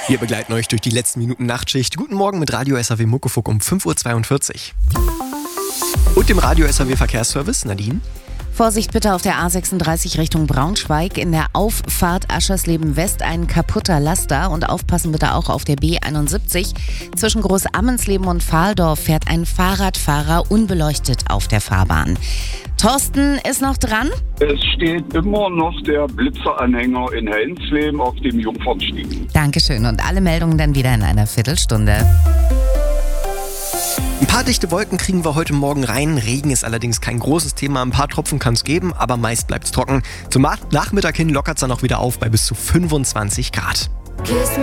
Wir begleiten euch durch die letzten Minuten Nachtschicht. Guten Morgen mit Radio SAW Muckefuck um 5.42 Uhr. Und dem Radio SAW Verkehrsservice, Nadine. Vorsicht bitte auf der A36 Richtung Braunschweig. In der Auffahrt Aschersleben West ein kaputter Laster. Und aufpassen bitte auch auf der B71. Zwischen Großammensleben und Pfahldorf fährt ein Fahrradfahrer unbeleuchtet auf der Fahrbahn. Thorsten ist noch dran. Es steht immer noch der Blitzeranhänger in Helmsleben auf dem Jungfernstieg. Dankeschön und alle Meldungen dann wieder in einer Viertelstunde. Ein paar dichte Wolken kriegen wir heute Morgen rein. Regen ist allerdings kein großes Thema. Ein paar Tropfen kann es geben, aber meist bleibt es trocken. Zum Nachmittag hin lockert es dann auch wieder auf bei bis zu 25 Grad.